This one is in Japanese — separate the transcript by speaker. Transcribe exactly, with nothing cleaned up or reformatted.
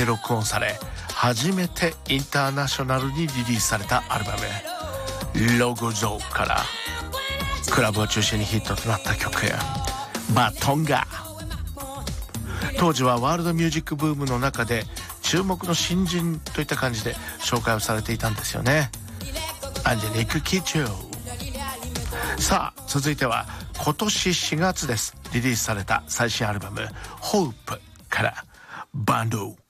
Speaker 1: で録音され、初めてインターナショナルにリリースされたアルバムロゴゾーからクラブを中心にヒットとなった曲バトンガ。当時はワールドミュージックブームの中で注目の新人といった感じで紹介をされていたんですよね。アンジェリック・キッチュー。さあ続いては今年しがつです。リリースされた最新アルバム Hope からバンド